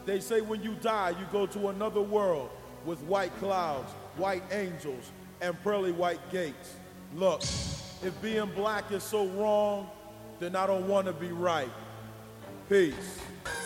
They say when you die, you go to another world with white clouds, white angels, and pearly white gates. Look, if being black is so wrong, then I don't want to be right. Peace.